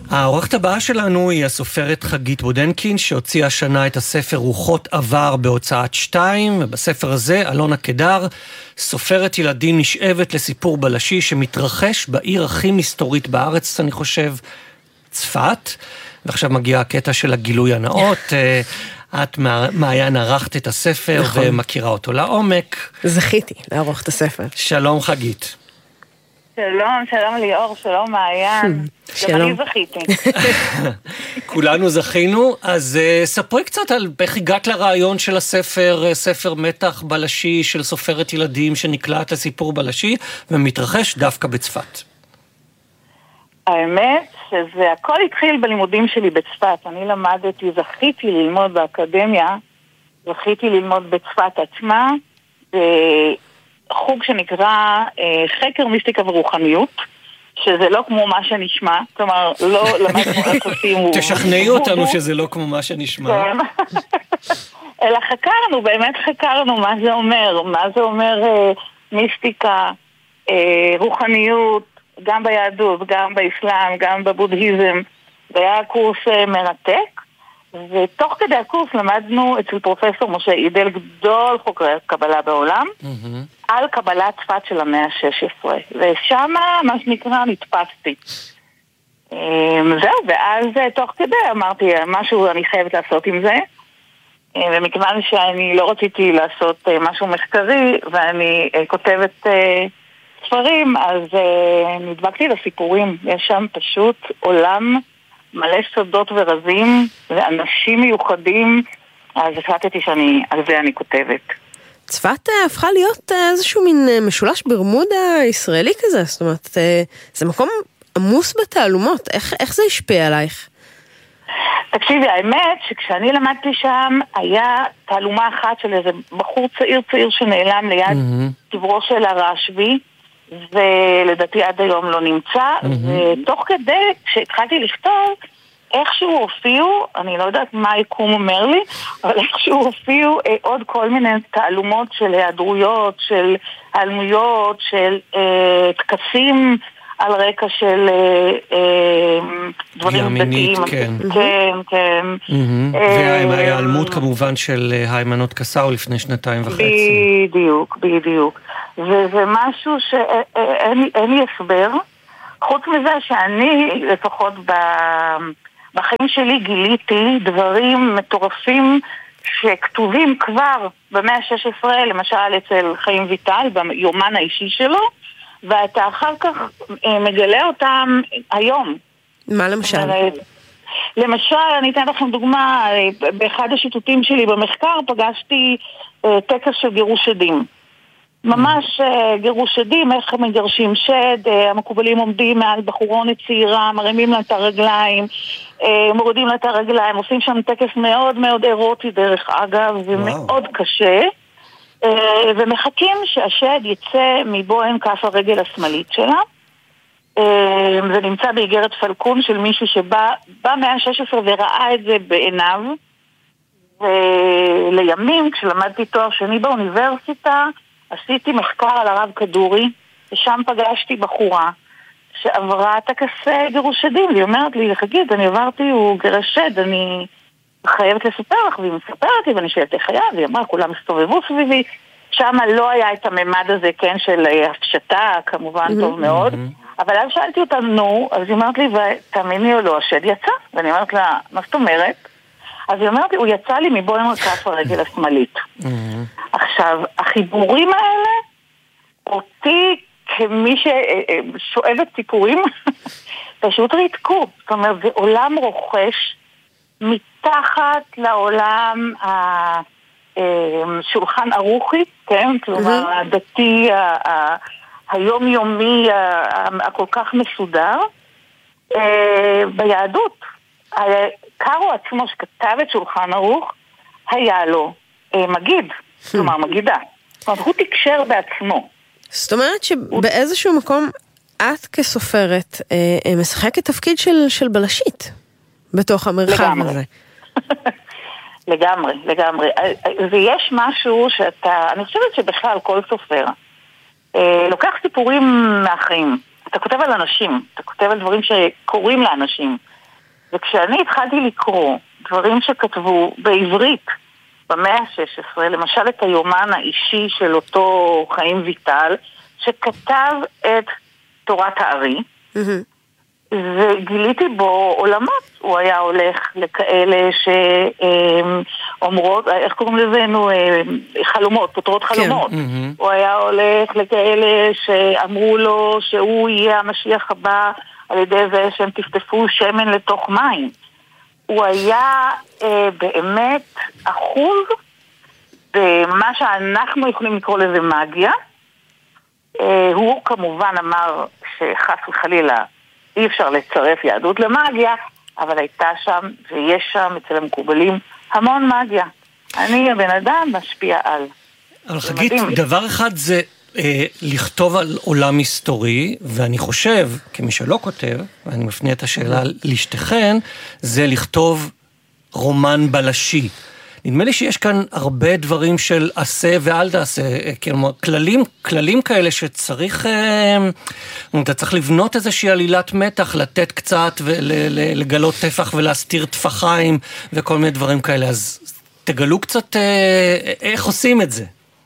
העורכת הבאה שלנו היא הסופרת חגית בודנקין, שהוציאה השנה את הספר רוחות עבר בהוצאת 2, ובספר הזה אלונה קדר, סופרת ילדים נשאבת לסיפור בלשי שמתרחש בעיר הכי מסתורית בארץ, אני חושב, צפת. ועכשיו מגיע הקטע של הגילוי הנאות. את מעיין ערכת את הספר ומכירה אותו לעומק. זכיתי לערוך את הספר. שלום חגית. שלום, שלום ליאור, שלום מעיין. גם אני זכיתי. כולנו זכינו, אז ספרי קצת על איך הגעת לרעיון של הספר, ספר מתח בלשי של סופרת ילדים שנקלעת לסיפור בלשי, ומתרחש דווקא בצפת. האמת שזה הכל התחיל בלימודים שלי בצפת. אני למדתי, זכיתי ללמוד באקדמיה, זכיתי ללמוד בצפת עצמה, חוג שנקרא חקר מיסטיקה ורוחניות, שזה לא כמו מה שנשמע, כלומר, לא למדנו איך עושים... תשכנעי אותנו שזה לא כמו מה שנשמע. אלא חקרנו, באמת חקרנו מה זה אומר, מה זה אומר מיסטיקה, רוחניות, גם ביהדות, גם באסלאם, גם בבודהיזם. זה היה קורס מרתק, ותוך כדי הקורס למדנו אצל פרופסור משה אידל, גדול חוקרי קבלה בעולם, על קבלת צפת של המאה ה-16, ושם מה שנקרא נתפסתי. זהו, ואז תוך כדי אמרתי, משהו אני חייבת לעשות עם זה, ומכיוון שאני לא רציתי לעשות משהו מחקרי, ואני כותבת ספרים, אז נדבקתי לסיפורים. יש שם פשוט עולם מלא סודות ורזים, ואנשים מיוחדים, אז החלטתי על זה אני כותבת. צפת הפכה להיות איזשהו מין משולש ברמודה ישראלי כזה, זאת אומרת, זה מקום עמוס בתעלומות, איך זה השפיע עלייך? תקשיבי, האמת שכשאני למדתי שם, היה תעלומה אחת של איזה בחור צעיר שנעלם ליד קברו של הרשב"י, ולדעתי עד היום לא נמצא, ותוך כדי כשהתחלתי לכתוב, איכשהו הופיעו, אני לא יודעת מה היקום אומר לי, אבל איכשהו הופיעו עוד כל מיני תעלומות של היעדרויות, של העלמויות, של טקסים על רקע של דברים דתיים. כן. כן, כן. וההיעלמות כמובן של היימנוט קסאו לפני 2.5. בדיוק. וזה משהו שאין לי הסבר. חוץ מזה שאני, לפחות בחיים שלי, גיליתי דברים מטורפים שכתובים כבר במאה ה-16, למשל אצל חיים ויטל, ביומן האישי שלו, ואתה אחר כך מגלה אותם היום. מה למשל? למשל, אני אתן לכם דוגמה, באחד השיטוטים שלי במחקר פגשתי טקס של גירוש עדים. ממש גירוש עדים, איך מגרשים שד, המקובלים עומדים מעל בחורונת צעירה, מרימים לה את הרגליים, מורידים לה את הרגליים, עושים שם טקס מאוד מאוד אירוטי דרך אגב, ומאוד קשה, ומחכים שהשד יצא מבוהן כף הרגל השמאלית שלה. זה נמצא באיגרת פלקון של מישהו שבא במאה ה-16 וראה את זה בעיניו, ולימים כשלמדתי תואר שני באוניברסיטה, עשיתי מחקר על הרב כדורי, ושם פגשתי בחורה שעברה טקס גירוש עדים, והיא אומרת לי, חגית, אני עברתי, הוא גירש שד, אני חייבת לספר לך, והיא מספרת לי, ואני שאלתי חייב, והיא אמרה, כולם הסתובבו סביבי, שם לא היה את הממד הזה, כן, של הפשטה, כמובן טוב מאוד, אבל אז שאלתי אותה, נו, אז היא אמרת לי, ותאמיני או לא, השד יצא, ואני אומרת לה, מה זאת אומרת? אז היא אומרת לי, הוא יצא לי מבוהן כף הרגל השמאלית. עכשיו, החיבורים האלה, אותי כמי ששואבת סיפורים, פשוט ריתקו. זאת אומרת, זה עולם רוכש מתחת לעולם השולחן ערוכי, כן? כלומר, הדתי, היומיומי, הכל כך מסודר. ביהדות, קארו עצמו שכתב את שולחן ערוך, היה לו מגיד, כלומר מגידה. זאת אומרת, הוא תקשר בעצמו. זאת אומרת שבאיזשהו מקום את כסופרת משחקת תפקיד של בלשית בתוך המרחב הזה. לגמרי. ויש משהו אני חושבת שבכלל כל סופר לוקח סיפורים מהחיים. אתה כותב על אנשים, אתה כותב על דברים שקורים לאנשים. וכשאני התחלתי לקרוא דברים שכתבו בעברית במאה ה-16, למשל את היומן האישי של אותו חיים ויטל, שכתב את תורת הארי, וגיליתי בו עולמות. הוא היה הולך לכאלה שאומרות, איך קוראים לזה? חלומות, פותרות חלומות. הוא היה הולך לכאלה שאמרו לו שהוא יהיה המשיח הבא על ידי זה שהם תפתפו שמן לתוך מים. הוא היה באמת אחוז במה שאנחנו יכולים לקרוא לזה מגיה. הוא כמובן אמר שחס וחלילה אי אפשר לצרף יהדות למאגיה, אבל הייתה שם ויש שם אצל המקובלים המון מגיה. אני הבן אדם משפיע על. אבל חגית, דבר אחד זה לכתוב על עולם היסטורי, ואני חושב, כמי שלא כותב, ואני מפנה את השאלה לאשתכן, זה לכתוב רומן בלשי. נדמה לי שיש כאן הרבה דברים של עשה ואל תעשה, כלומר, כללים כאלה שצריך, אתה צריך לבנות איזושהי עלילת מתח, לתת קצת ולגלות טפח ולהסתיר טפחיים וכל מיני דברים כאלה, אז תגלו קצת איך עושים את זה.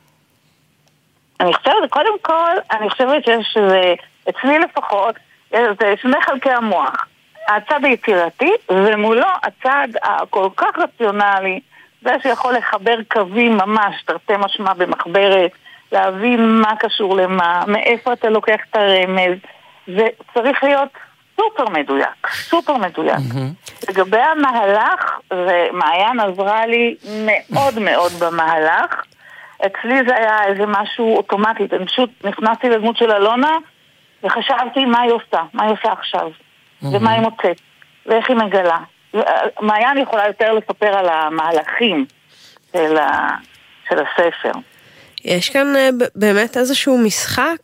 אני חושבת, קודם כל, אני חושבת שזה, אצלי לפחות, זה שני חלקי המוח. הצד היצירתי, ומולו הצד הכל כך רציונלי, זה שיכול לחבר קווים ממש, תרתי משמע במחברת, להבין מה קשור למה, מאיפה אתה לוקח את הרמז, זה צריך להיות סופר מדויק, סופר מדויק. לגבי המהלך, ומעיין עזרה לי מאוד מאוד במהלך, אצלי זה היה איזה משהו אוטומטית, אני פשוט נכנסתי לדמות של אלונה, וחשבתי מה היא עושה, מה היא עושה עכשיו, ומה היא מוצאת, ואיך היא מגלה. מעיין יכולה יותר לספר על המהלכים של הספר. יש כאן באמת איזשהו משחק,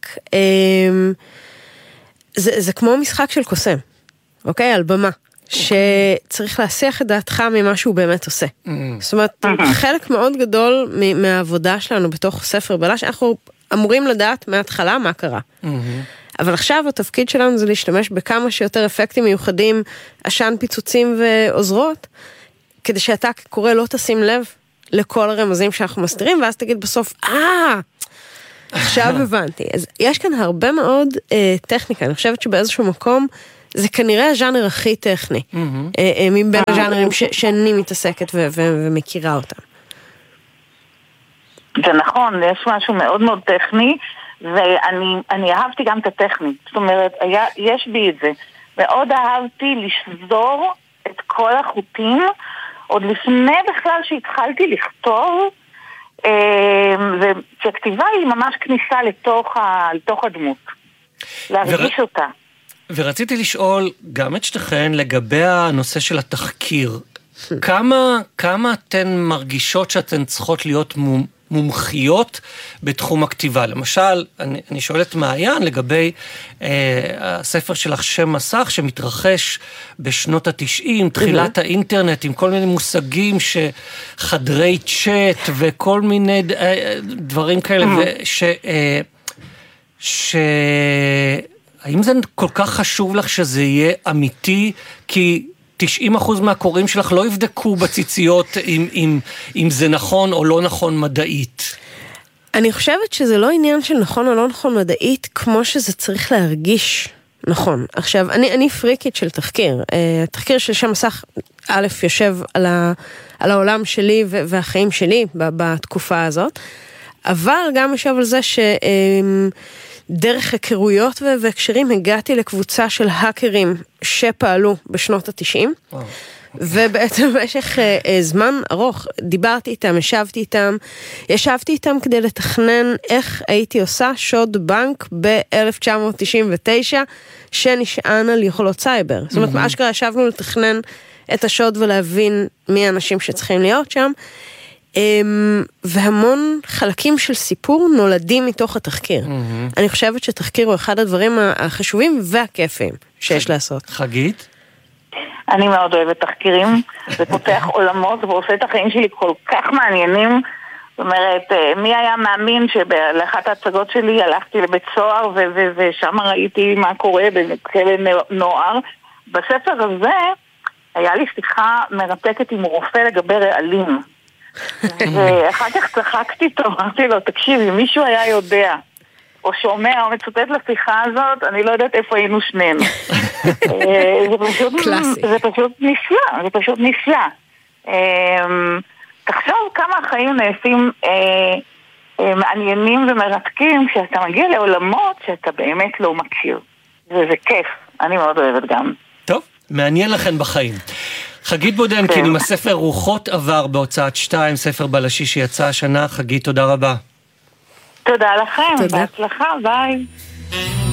זה כמו משחק של קוסם, אוקיי? על במה, שצריך להסיח את דעתך ממה שהוא באמת עושה. זאת אומרת, חלק מאוד גדול מהעבודה שלנו בתוך ספר בלש, אנחנו אמורים לדעת מההתחלה מה קרה. אבל עכשיו התפקיד שלנו זה להשתמש בכמה שיותר אפקטים מיוחדים, עשן, פיצוצים ועוזרות, כדי שאתה קורא לא תשים לב לכל הרמזים שאנחנו מסתירים, ואז תגיד בסוף, עכשיו הבנתי. אז יש כאן הרבה מאוד טכניקה, אני חושבת שבאיזשהו מקום, זה כנראה הז'אנר הכי טכני, מבין הז'אנרים שאני מתעסקת ומכירה אותם. זה נכון, יש משהו מאוד מאוד טכני, ואני אהבתי גם את הטכני, זאת אומרת, יש בי את זה, מאוד אהבתי לשזור את כל החוטים, עוד לפני בכלל שהתחלתי לכתוב, וכתיבה היא ממש כניסה לתוך הדמות, להרגיש אותה. ורציתי לשאול גם את שתיכן לגבי הנושא של התחקיר, כמה אתן מרגישות שאתן צריכות להיות מומחיות בתחום הכתיבה? למשל, אני שואל את מעיין לגבי הספר שלך שם מסך, שמתרחש בשנות ה-90, תחילת האינטרנט, עם כל מיני מושגים שחדרי צ'אט וכל מיני דברים כאלה, האם זה כל כך חשוב לך שזה יהיה אמיתי? כי 90% מהקוראים שלך לא יבדקו בציציות אם זה נכון או לא נכון מדעית. אני חושבת שזה לא עניין של נכון או לא נכון מדעית, כמו שזה צריך להרגיש נכון. עכשיו, אני פריקית של תחקיר. תחקיר של שם מסך, א', יושב על העולם שלי והחיים שלי בתקופה הזאת, אבל גם יושב על זה דרך הכירויות והקשרים הגעתי לקבוצה של האקרים שפעלו בשנות ה-90, ובעצם במשך זמן ארוך דיברתי איתם, ישבתי איתם כדי לתכנן איך הייתי עושה שוד בנק ב-1999 שנשען על יכולות סייבר. זאת אומרת, מאשכרה ישבנו לתכנן את השוד ולהבין מי האנשים שצריכים להיות שם, והמון חלקים של סיפור נולדים מתוך התחקיר. אני חושבת שתחקיר הוא אחד הדברים החשובים והכיפים שיש לעשות. חגית? אני מאוד אוהבת תחקירים, זה פותח עולמות ועושה את החיים שלי כל כך מעניינים. זאת אומרת, מי היה מאמין שבאחת ההצגות שלי הלכתי לבית סוהר ושם ראיתי מה קורה בכלא נוער. בספר הזה היה לי שיחה מרתקת עם רופא לגבי רעלים. ואחר כך צחקתי איתו, אמרתי לו, תקשיב, אם מישהו היה יודע, או שומע או מצוטט לשיחה הזאת, אני לא יודעת איפה היינו שנינו. זה פשוט נפלא, זה פשוט נפלא. תחשוב כמה החיים נעשים מעניינים ומרתקים כשאתה מגיע לעולמות שאתה באמת לא מכיר. וזה כיף, אני מאוד אוהבת גם. טוב, מעניין לכן בחיים. חגית בודנקין עם הספר רוחות עבר בהוצאת 2, ספר בלשי שיצא השנה. חגית, תודה רבה. תודה לכם, בהצלחה, ביי.